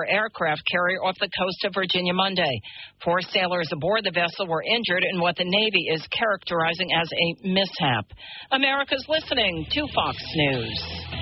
War aircraft carrier off the coast of Virginia Monday. 4 sailors aboard the vessel were injured in what the Navy is characterizing as a mishap. America's listening to Fox News.